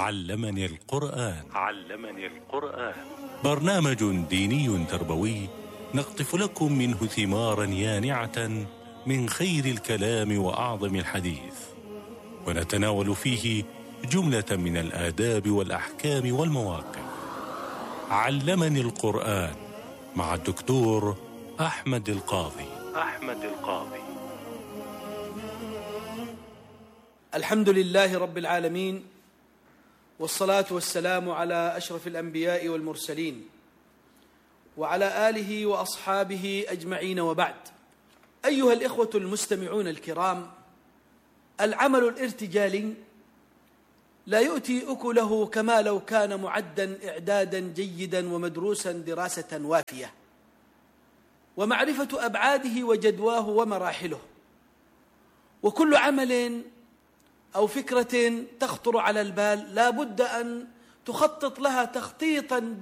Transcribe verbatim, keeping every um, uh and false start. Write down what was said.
علمني القرآن. علمني القرآن برنامج ديني تربوي نقطف لكم منه ثمارا يانعة من خير الكلام وأعظم الحديث، ونتناول فيه جملة من الآداب والأحكام والمواقف. علمني القرآن مع الدكتور أحمد القاضي. أحمد القاضي. الحمد لله رب العالمين، والصلاة والسلام على أشرف الأنبياء والمرسلين وعلى آله وأصحابه أجمعين، وبعد. أيها الإخوة المستمعون الكرام، العمل الارتجالي لا يؤتي أكله كما لو كان معدا إعدادا جيدا ومدروسا دراسة وافية، ومعرفة أبعاده وجدواه ومراحله. وكل عمل أو فكرة تخطر على البال لا بد أن تخطط لها تخطيطا